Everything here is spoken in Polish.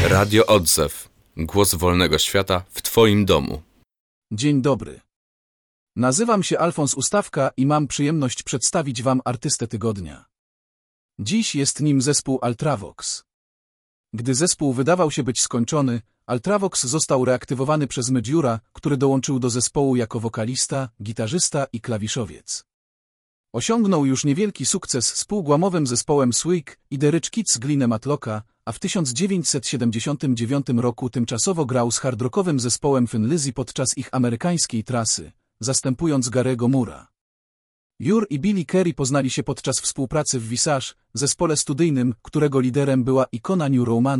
Radio Odzew. Głos wolnego świata w Twoim domu. Dzień dobry. Nazywam się Alfons Ustawka i mam przyjemność przedstawić Wam artystę tygodnia. Dziś jest nim zespół Ultravox. Gdy zespół wydawał się być skończony, Ultravox został reaktywowany przez Medjura, który dołączył do zespołu jako wokalista, gitarzysta i klawiszowiec. Osiągnął już niewielki sukces z półgłamowym zespołem Swig i The Rich Kids Glenna Matlocka, a w 1979 roku tymczasowo grał z hardrockowym zespołem Thin Lizzy podczas ich amerykańskiej trasy, zastępując Gary'ego Moore'a. Jur i Billy Kerry poznali się podczas współpracy w Visage, zespole studyjnym, którego liderem była ikona New Romantic,